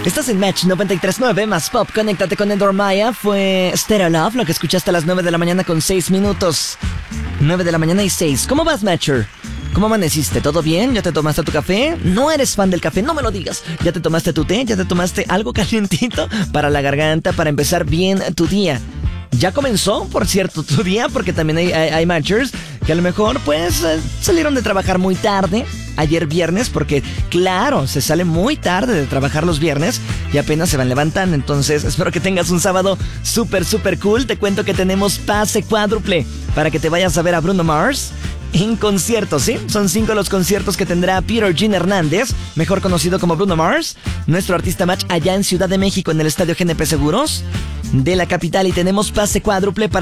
Estás en Match 93.9 más Pop. Conéctate con Endor Maya. Fue Stereo Love, lo que escuchaste a las 9 de la mañana con 6 minutos. 9 de la mañana y 6. ¿Cómo vas, Matcher? ¿Cómo amaneciste? ¿Todo bien? ¿Ya te tomaste tu café? ¿No eres fan del café? No me lo digas. ¿Ya te tomaste tu té? ¿Ya te tomaste algo calientito para la garganta, para empezar bien tu día? Ya comenzó, por cierto, tu día, porque también hay matchers que a lo mejor pues salieron de trabajar muy tarde ayer viernes, porque claro, se sale muy tarde de trabajar los viernes y apenas se van levantando. Entonces espero que tengas un sábado súper cool. Te cuento que tenemos pase cuádruple para que te vayas a ver a Bruno Mars en conciertos, ¿sí? Son 5 los conciertos que tendrá Peter Jean Hernández, mejor conocido como Bruno Mars, nuestro artista match allá en Ciudad de México en el Estadio GNP Seguros de la capital, y tenemos pase cuádruple para